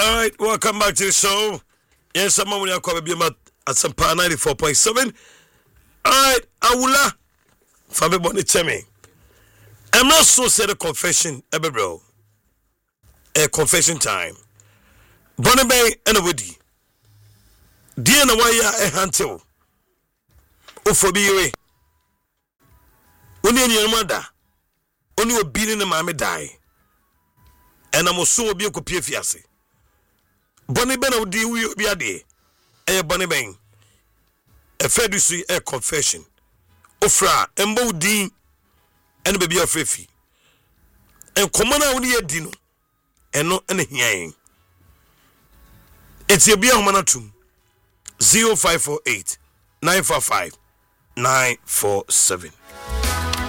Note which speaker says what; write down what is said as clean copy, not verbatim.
Speaker 1: All right, welcome back to the show. Yes, I'm going to call you at Sampa 94.7. All right, Awula, Fabi Bonnie Chemi. I'm not so said a confession, bro. A confession time. Bonnie Bay and a Woody. Dear Nawaya a Hantel. Ufobi. Only your mother. Only a beating the mammy die. And I'm also be a copy of Fiasi. Bonnie Ben of the we be a day. A Bonnie Bang. A Fedusi a confession. Ofra, and Bo Dean, and baby of Fifi. And common only a dino, and no anything. It's a beer manatum 0548 945 947.